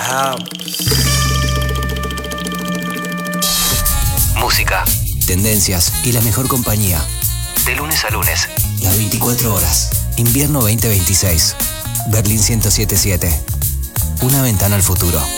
Música, tendencias y la mejor compañía. De lunes a lunes. Las 24 horas. Invierno 2026. Berlín 1077. Una ventana al futuro.